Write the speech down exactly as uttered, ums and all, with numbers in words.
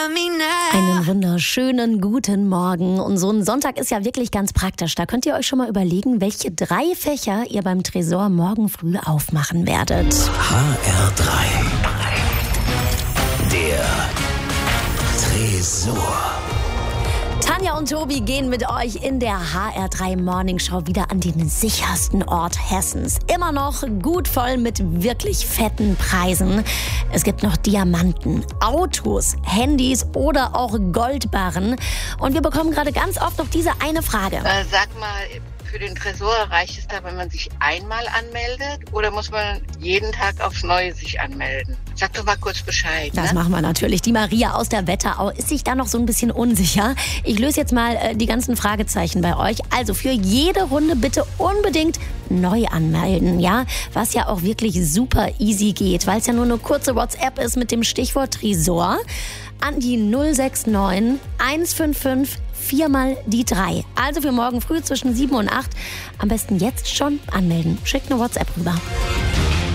Einen wunderschönen guten Morgen. Und so ein Sonntag ist ja wirklich ganz praktisch. Da könnt ihr euch schon mal überlegen, welche drei Fächer ihr beim Tresor morgen früh aufmachen werdet. H R drei. Der Tresor. Tanja und Tobi gehen mit euch in der H R drei Morning Show wieder an den sichersten Ort Hessens. Immer noch gut voll mit wirklich fetten Preisen. Es gibt noch Diamanten, Autos, Handys oder auch Goldbarren. Und wir bekommen gerade ganz oft noch diese eine Frage. Äh, sag mal, für den Tresor reicht es da, wenn man sich einmal anmeldet? Oder muss man jeden Tag aufs Neue sich anmelden? Sag doch mal kurz Bescheid. Das ne? machen wir natürlich. Die Maria aus der Wetterau ist sich da noch so ein bisschen unsicher. Ich löse jetzt mal äh, die ganzen Fragezeichen bei euch. Also für jede Runde bitte unbedingt neu anmelden, ja? Was ja auch wirklich super easy geht, weil es ja nur eine kurze WhatsApp ist mit dem Stichwort Tresor an die null sechs neun eins fünf fünf viermal die drei. Also für morgen früh zwischen sieben und acht am besten jetzt schon anmelden. Schickt eine WhatsApp rüber.